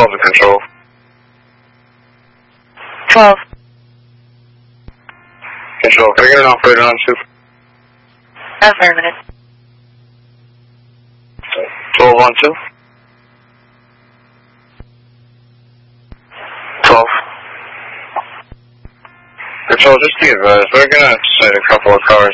12 to control. 12. Control, can I get an operator on 2? Affirmative. 12 on 2. 12. Control, just be advised, we're gonna send a couple of cars